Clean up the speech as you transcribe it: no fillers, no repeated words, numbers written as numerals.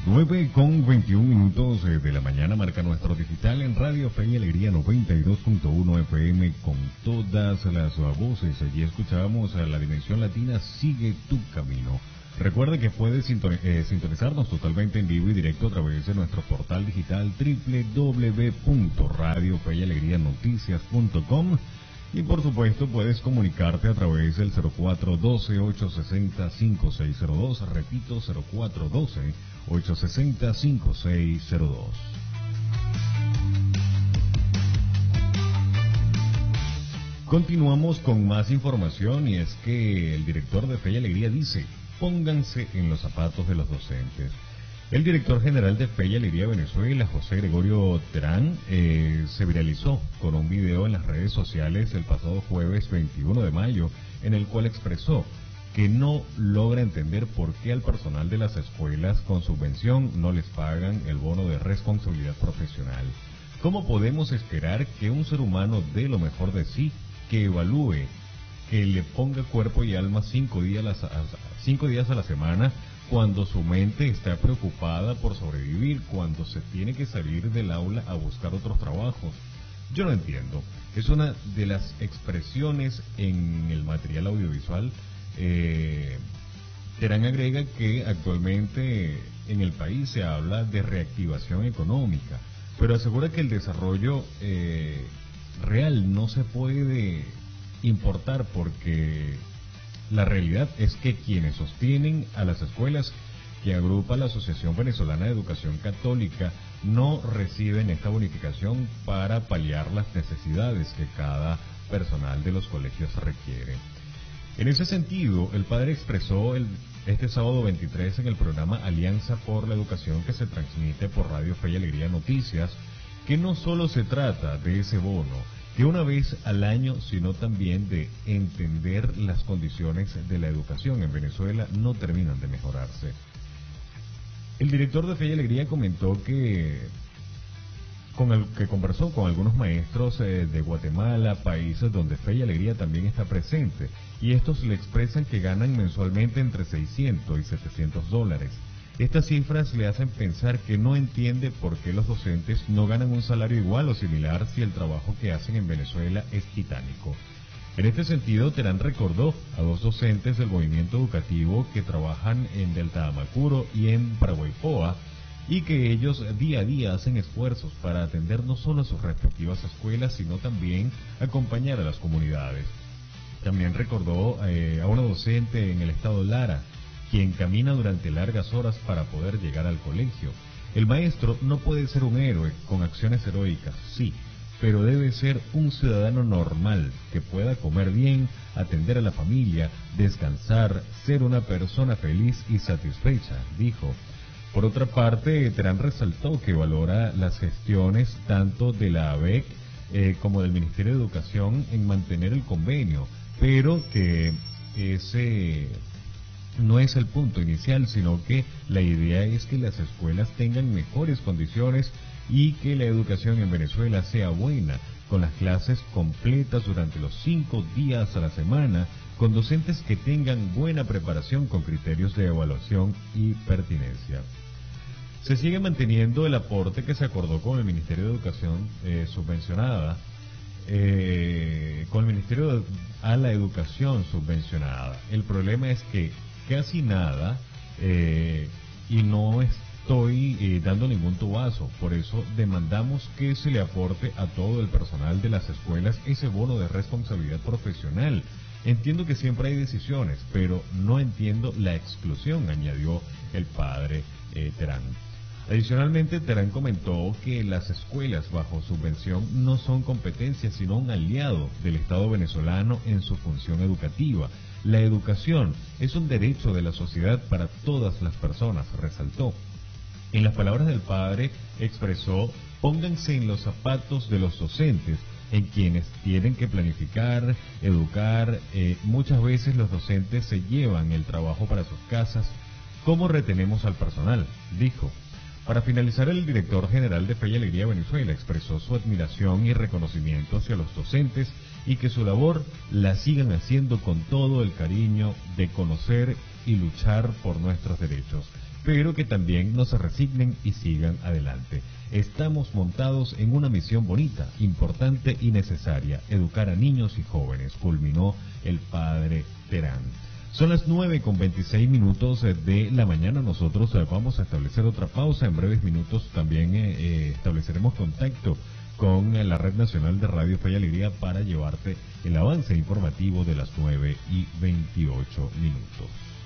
9:21 de la mañana marca nuestro digital en Radio Fe y Alegría 92.1 FM con todas las voces. Allí escuchábamos a la Dimensión Latina, Sigue tu Camino. Recuerde que puede sintonizarnos totalmente en vivo y directo a través de nuestro portal digital www.radiofeyalegrianoticias.com y por supuesto puedes comunicarte a través del 0412-860-5602, repito 0412-860-5602. Continuamos con más información y es que el director de Fe y Alegría dice: pónganse en los zapatos de los docentes. El director general de Fe y Alegría Venezuela, José Gregorio Terán, se viralizó con un video en las redes sociales el pasado jueves 21 de mayo, en el cual expresó que no logra entender por qué al personal de las escuelas con subvención no les pagan el bono de responsabilidad profesional. ¿Cómo podemos esperar que un ser humano dé lo mejor de sí, que evalúe, que le ponga cuerpo y alma 5 días a la semana, cuando su mente está preocupada por sobrevivir, cuando se tiene que salir del aula a buscar otros trabajos? Yo no entiendo. Es una de las expresiones en el material audiovisual. Terán agrega que actualmente en el país se habla de reactivación económica, pero asegura que el desarrollo real no se puede importar porque la realidad es que quienes sostienen a las escuelas que agrupa la Asociación Venezolana de Educación Católica no reciben esta bonificación para paliar las necesidades que cada personal de los colegios requiere. En ese sentido, el padre expresó este sábado 23 en el programa Alianza por la Educación que se transmite por Radio Fe y Alegría Noticias, que no solo se trata de ese bono de una vez al año, sino también de entender las condiciones de la educación en Venezuela no terminan de mejorarse. El director de Fe y Alegría comentó que conversó con algunos maestros de Guatemala, países donde Fe y Alegría también está presente, y estos le expresan que ganan mensualmente entre 600 y 700 dólares. Estas cifras le hacen pensar que no entiende por qué los docentes no ganan un salario igual o similar si el trabajo que hacen en Venezuela es titánico. En este sentido, Terán recordó a 2 docentes del movimiento educativo que trabajan en Delta Amacuro y en Paraguaypoa, y que ellos día a día hacen esfuerzos para atender no solo a sus respectivas escuelas, sino también acompañar a las comunidades. También recordó a una docente en el estado Lara, quien camina durante largas horas para poder llegar al colegio. El maestro no puede ser un héroe con acciones heroicas, sí, pero debe ser un ciudadano normal, que pueda comer bien, atender a la familia, descansar, ser una persona feliz y satisfecha, dijo. Por otra parte, Terán resaltó que valora las gestiones tanto de la ABEC como del Ministerio de Educación en mantener el convenio, pero que ese no es el punto inicial, sino que la idea es que las escuelas tengan mejores condiciones y que la educación en Venezuela sea buena, con las clases completas durante los 5 días a la semana, con docentes que tengan buena preparación con criterios de evaluación y pertinencia. Se sigue manteniendo el aporte que se acordó con el Ministerio de Educación subvencionada, con el Ministerio a la Educación subvencionada. El problema es que casi nada, y no estoy dando ningún tubazo, por eso demandamos que se le aporte a todo el personal de las escuelas ese bono de responsabilidad profesional. Entiendo que siempre hay decisiones, pero no entiendo la exclusión, añadió el padre Terán. Adicionalmente, Terán comentó que las escuelas bajo subvención no son competencia, sino un aliado del Estado venezolano en su función educativa. La educación es un derecho de la sociedad para todas las personas, resaltó. En las palabras del padre expresó: pónganse en los zapatos de los docentes, en quienes tienen que planificar, educar. Muchas veces los docentes se llevan el trabajo para sus casas. ¿Cómo retenemos al personal?, dijo. Para finalizar, el director general de Fe y Alegría Venezuela expresó su admiración y reconocimiento hacia los docentes y que su labor la sigan haciendo con todo el cariño de conocer y luchar por nuestros derechos, pero que también no se resignen y sigan adelante. Estamos montados en una misión bonita, importante y necesaria, educar a niños y jóvenes, culminó el padre Terán. Son las 9:26 de la mañana. Nosotros vamos a establecer otra pausa. En breves minutos también estableceremos contacto con la Red Nacional de Radio Fe y Alegría para llevarte el avance informativo de las 9:28.